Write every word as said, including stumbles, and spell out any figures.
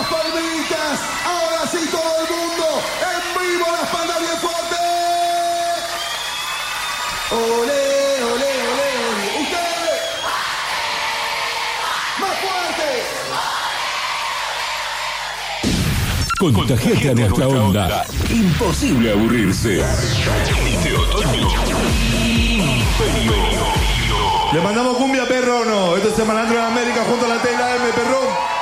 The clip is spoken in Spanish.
las palmitas. Ahora sí todo el mundo. En vivo las palmas bien fuerte. Olé, olé, olé, olé. Ustedes. Más fuerte. Contagiate a nuestra onda. Imposible aburrirse. Este otoño. Imperio. ¿Le mandamos cumbia, perro o no? Esto es Malandro en América junto a la T y la M, perro.